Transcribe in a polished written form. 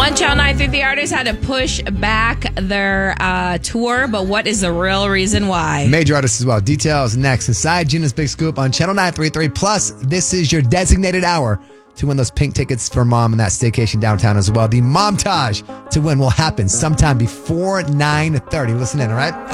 On Channel 9, the artists had to push back their tour, but what is the real reason why? Major artists as well. Details next inside Gina's Big Scoop on Channel 933. Plus, this is your designated hour to win those pink tickets for mom and that staycation downtown as well. The Momtage to win will happen sometime before 9:30. Listen in, all right?